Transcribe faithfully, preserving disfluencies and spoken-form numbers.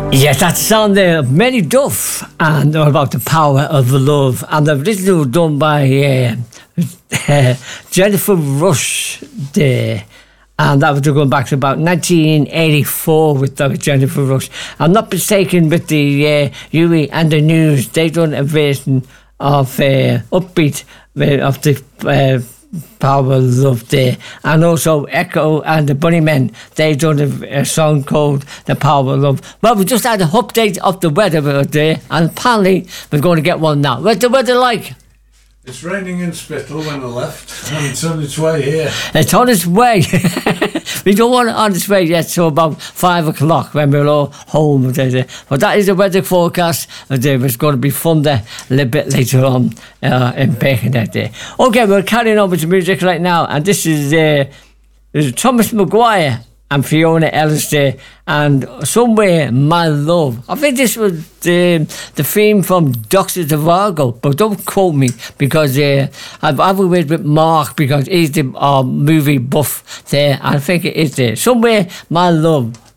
Yes, that's the sound there of Mary Duff, and they're about the power of love. And the original done by uh, Jennifer Rush there. And that was going back to about nineteen eighty-four with the Jennifer Rush. I'm not mistaken with the uh, Huey and the News. They done a version of uh, Upbeat uh, of the uh, Power of Love there. And also Echo and the Bunnymen, they done a, a song called The Power of Love. Well, we just had an update of the weather there, and apparently we're going to get one now. What's the weather like? It's raining in Spittal when I left, and it's on its way here. It's on its way. We don't want it on its way yet, so about five o'clock when we're all home. But that is the weather forecast. It's going to be thunder a little bit later on uh, in Birkenhead there. Okay, we're carrying on with the music right now, and this is, uh, this is Thomas Maguire and Fiona Ellis there, and Somewhere My Love. I think this was the, the theme from Doctor Zhivago, but don't quote me, because uh, I've, I've worked with Mark, because he's the uh, movie buff there. I think it is there. Somewhere My Love.